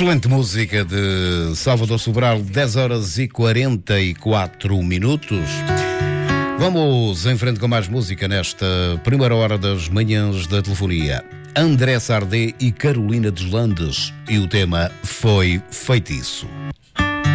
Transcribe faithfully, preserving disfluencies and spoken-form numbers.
Excelente música de Salvador Sobral, dez horas e quarenta e quatro minutos. Vamos em frente com mais música nesta primeira hora das manhãs da telefonia. André Sardé e Carolina Deslandes, e o tema foi Feitiço.